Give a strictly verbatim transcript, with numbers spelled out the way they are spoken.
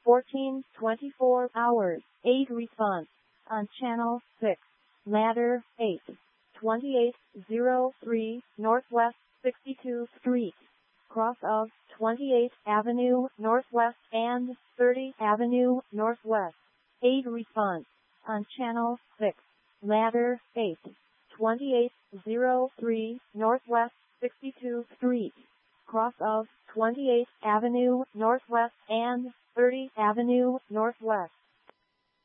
fourteen twenty-four hours, eight response. On channel six, ladder eight, twenty-eight oh three Northwest sixty-two Street, cross of twenty-eighth Avenue Northwest and thirtieth Avenue Northwest, eight response. On channel six, ladder eight, twenty-eight oh three Northwest sixty-two Street, cross of twenty-eighth Avenue Northwest and thirtieth Avenue Northwest.